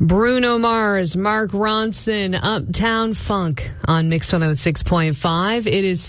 Bruno Mars, Mark Ronson, Uptown Funk on Mix 106.5. It is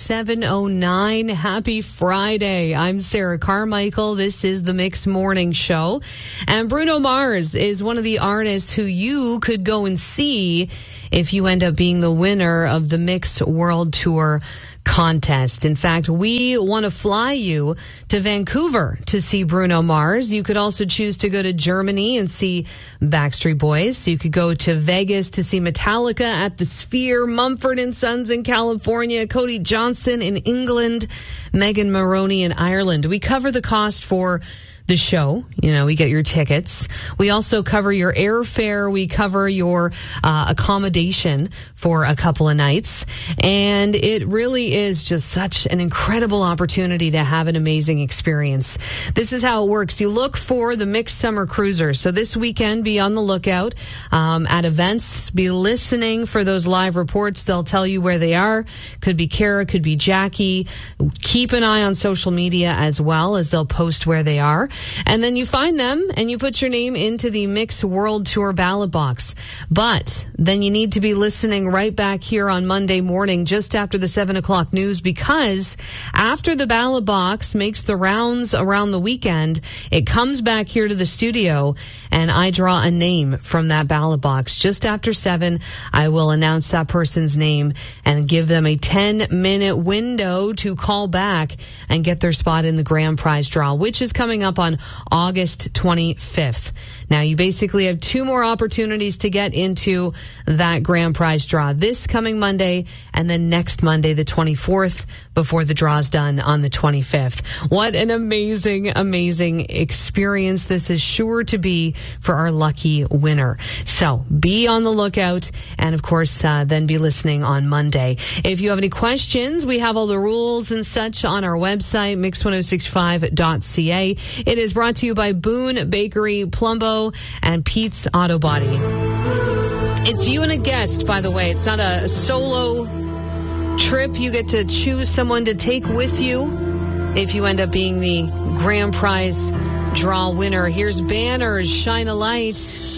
7:09. Happy Friday. I'm Sarah Carmichael. This is the Mix Morning Show. And Bruno Mars is one of the artists who you could go and see if you end up being the winner of the Mix World Tour contest. In fact, we want to fly you to Vancouver to see Bruno Mars. You could also choose to go to Germany and see Backstreet Boys. You could go to Vegas to see Metallica at the Sphere, Mumford & Sons in California, Cody Johnson in England, Megan Maroney in Ireland. We cover the cost for the show. We get your tickets. We also cover your airfare. We cover your accommodation for a couple of nights. And it really is just such an incredible opportunity to have an amazing experience. This is how it works. You look for the Mixed Summer Cruiser. So this weekend, be on the lookout at events. Be listening for those live reports. They'll tell you where they are. Could be Kara, could be Jackie. Keep an eye on social media as well, as they'll post where they are. And then you find them and you put your name into the Mix World Tour ballot box. But then you need to be listening right back here on Monday morning, just after the 7 o'clock news, because after the ballot box makes the rounds around the weekend, it comes back here to the studio and I draw a name from that ballot box. Just after 7, I will announce that person's name and give them a 10-minute window to call back and get their spot in the grand prize draw, which is coming up on August 25th. Now, you basically have 2 more opportunities to get into that grand prize draw. This coming Monday and then next Monday, the 24th, before the draw's done on the 25th. What an amazing, amazing experience this is sure to be for our lucky winner. So be on the lookout and, of course, then be listening on Monday. If you have any questions, we have all the rules and such on our website, mix1065.ca. It is brought to you by Boone Bakery, Plumbo, and Pete's Auto Body. It's you and a guest, by the way. It's not a solo trip. You get to choose someone to take with you if you end up being the grand prize draw winner. Here's Banners, Shine a Light.